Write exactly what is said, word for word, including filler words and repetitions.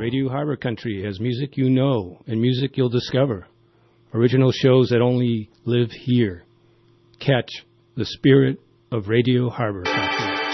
Radio Harbor Country has music you know and music you'll discover. Original shows that only live here. Catch the spirit of Radio Harbor Country.